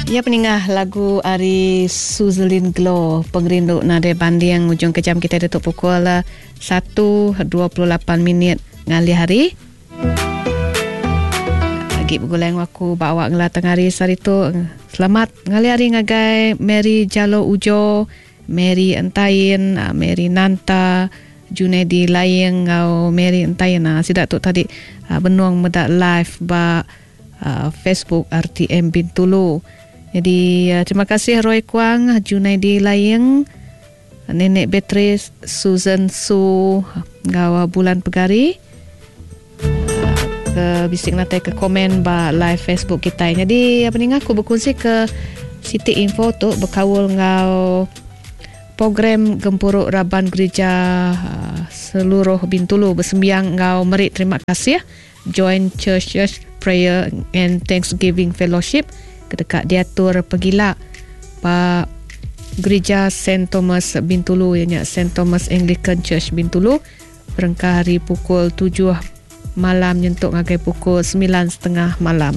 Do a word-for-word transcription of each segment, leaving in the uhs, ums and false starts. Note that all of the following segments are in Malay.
Ya peningah lagu Ari Suzlin Glow pengerinduk nada bandi yang ujung kejam kita tutup pukul satu dua puluh lapan minit ngali hari. Lagi berguleng aku bawa ngelatang hari sari tu. Selamat ngali hari ngagai Mary Jalo Ujo, Mary Entain, Mary Nanta, Junaidi Layeng ngau Mary Entain. Sidak tu tadi benuang medak live ba uh, Facebook R T M Bintulu. Jadi uh, terima kasih Roy Kwang, Junaidi Layeng, Nenek Beatrice, Susan Su, Gawa Bulan Pegari, uh, ke bisik natai ke komen ba live Facebook kita. Jadi apa ni aku berkongsi ke Siti Info tu berkawul ngau program Gempuruk Raban Gereja uh, seluruh Bintulu bersembiang ngau merit terima kasih Joint Church Church Prayer and Thanksgiving Fellowship kedekat diatur pegila pa Gereja Saint Thomas Bintulu ianya Saint Thomas Anglican Church Bintulu berengkah hari pukul tujuh malam nyentuk ngagai pukul sembilan setengah malam.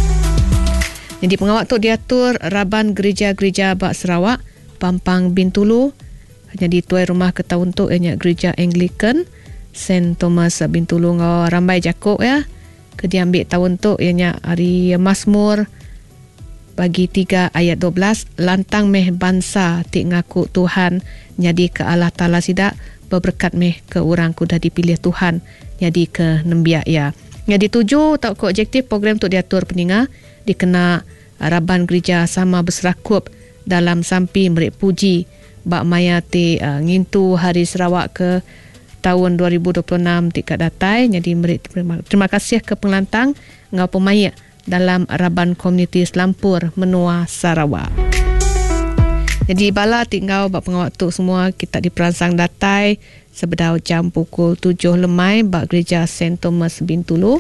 Jadi pengawak tu diatur Raban Gereja-Gereja Bak Sarawak Pampang Bintulu. Jadi tuai rumah ketahun tu ianya Gereja Anglican Saint Thomas Bintulu ngau rambai jakuk ya. Kediambil tahun tu ianya hari Mazmur bagi tiga ayat dua belas, lantang meh bangsa tik ngaku Tuhan nyadi ke Allah Ta'ala sidak berberkat meh ke orang kuda dipilih Tuhan nyadi ke nembiak ya. Nyadi tujuh tak ke objektif program tu diatur peninga dikena Raban Gereja sama berserakup dalam sampi merik puji bak maya ti uh, ngintu Hari Sarawak ke tahun dua ribu dua puluh enam tikat datai. Jadi merik terima, terima kasih ke pengelantang ngau pemaya dalam Raban Komuniti Selampur Menua Sarawak. Jadi bala tinggal bak pengawak tu semua kita diperansang datai sebedau jam pukul tujuh lemai bak Gereja Saint Thomas Bintulu.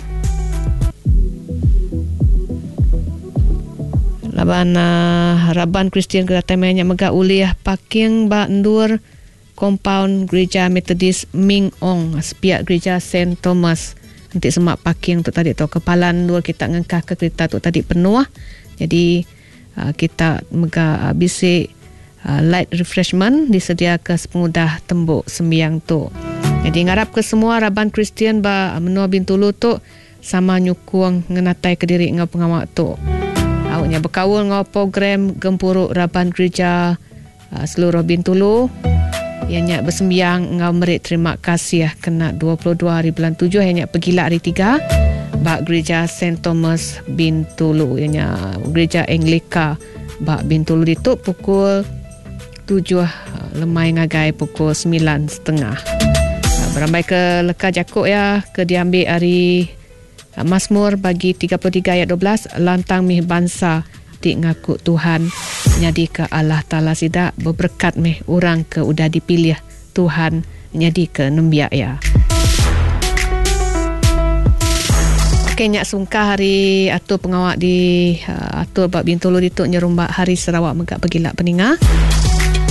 Laban uh, Raban Kristian Gedatai Menyak Megak Uliah Parking bak Ndur Compound Gereja Methodist Ming Ong sepiak Gereja Saint Thomas. Nanti semak parking tu tadi tu kepalan dua kita ngengkah ke kereta tu tadi penuh. Jadi uh, kita mega uh, bisik uh, light refreshment disedia ke sepengudah tembuk sembiang tu. Jadi ngarap ke semua Raban Kristian ba Menua Bintulu tu sama nyukung ngenatai ke diri ngau pengawak tu. Awaknya berkawul ngau program Gempuruk Raban Gereja uh, seluruh Bintulu. Ianya bersembiang ngau merit terima kasih kena dua puluh dua hari bulan tujuh ianya pegila hari tiga bak Gereja Saint Thomas Bintulu ianya Gereja Anglika bak Bintulu ditutup pukul tujuh lemai ngagai pukul sembilan setengah. Berambai ke leka jakuk ya ke diambil hari Mazmur bagi tiga puluh tiga ayat dua belas, lantang mih bangsa tik ngaku Tuhan nyadi ke Allah Ta'ala sidak berberkat meh orang ke udah dipilih Tuhan nyadi ke nembiak ya. Okey, nyak sungkah hari atur pengawak di uh, atur bab Bintulu dituk nyerumbak Hari Sarawak Megak Pegilak Peninga.